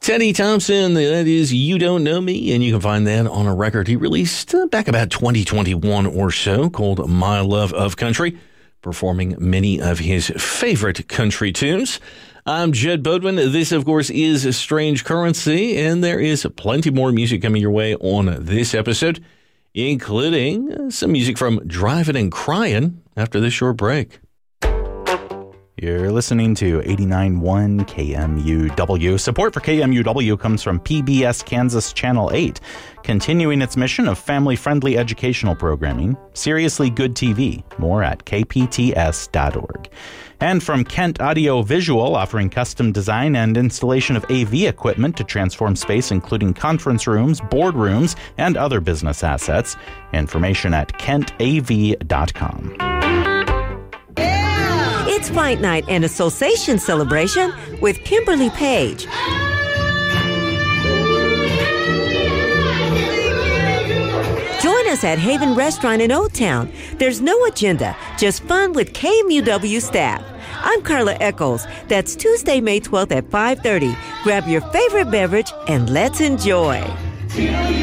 Teddy Thompson, that is You Don't Know Me, and you can find that on a record he released back about 2021 or so called My Love of Country, performing many of his favorite country tunes. I'm Jed Bodwin. This, of course, is Strange Currency, and there is plenty more music coming your way on this episode, including some music from Drivin' and Cryin' after this short break. You're listening to 89.1 KMUW. Support for KMUW comes from PBS Kansas Channel 8, continuing its mission of family-friendly educational programming. Seriously good TV. More at kpts.org. And from Kent Audio Visual, offering custom design and installation of AV equipment to transform space, including conference rooms, boardrooms, and other business assets. Information at kentav.com. It's Fight Night and Association Celebration with Kimberly Page. Join us at Haven Restaurant in Old Town. There's no agenda, just fun with KMUW staff. I'm Carla Echols. That's Tuesday, May 12th at 5:30. Grab your favorite beverage and let's enjoy.